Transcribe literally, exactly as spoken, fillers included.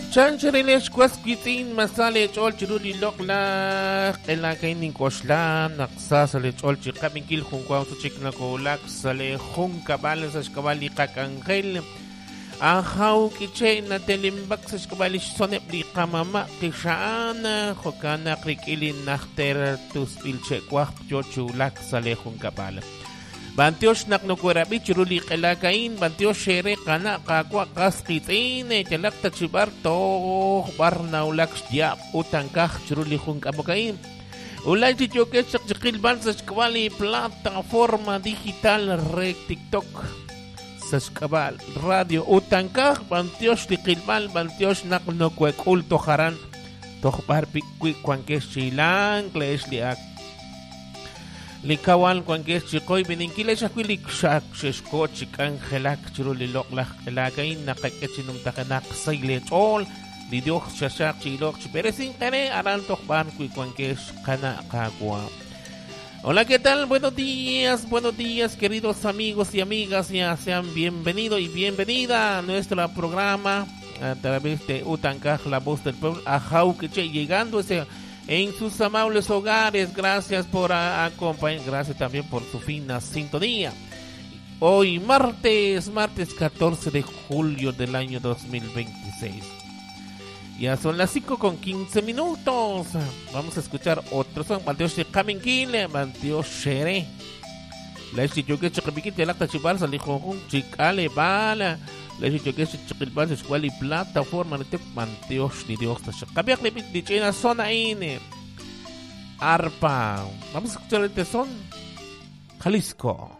Chancharilesh Quasquitin Masale Chol Chiruli Lokla Ela Kainin Koshlan Naxasale Chol Chikabinkil Junquan Chiknakolak Sale Junkabales Ashkabali Kakangel Ahau Kiche Natelimbak Ashkabalish Sonepli Kamama Kishana Hokana Krikilin Nachter Tuspilche Kwak Jochu Lak Sale Junkabale Bantiosh naknukurabi chiruli kelakain bantiosh shere kana kakwa kaskitin kelak tachibar to barnaulaks dia utankah chiruli hung kabokain ulay chichoke chakchikil ban sa shkwali plataforma digital re TikTok sa shkabal radio utankah bantiosh likilmal bantiosh naknukwek ulto haran tohbar pikwi kwankesh chilang klesh liak Likawan kwan kes chikoy bininkila siya kwilik siya shishko chikang helak chiruli loklak helagain nakaketsinum takanak sayle chol lidiok siya siya chilok chiperesin kare arantok ban kwi kwan kes kana kagwa. Hola, ¿qué tal? Buenos días, buenos días, queridos amigos y amigas, ya sean bienvenidos y bienvenida a nuestro programa a través de Utankaj, la voz del pueblo, a Jauqueche, llegando ese en sus amables hogares. Gracias por acompañar, gracias también por su fina sintonía. Hoy martes, martes catorce de julio del año dos mil veintiséis. Ya son las cinco con quince minutos. Vamos a escuchar otro son. Banteos de Kaminkile, Banteos Shere. La chichoque chiquipiquit de la tachibal salijo un chicale bala. La chichoque chiquilbal escuela y plataforma de Banteos ni Dios. Cambiar de dichena zona ine. Arpa. Vamos a escuchar este son. Jalisco.